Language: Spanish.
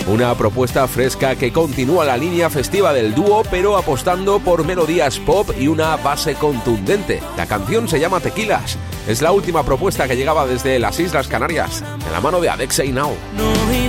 Una propuesta fresca que continúa la línea festiva del dúo, pero apostando por melodías pop y una base contundente. La canción se llama Tequilas. Es la última propuesta que llegaba desde las Islas Canarias, de la mano de Adexei Now.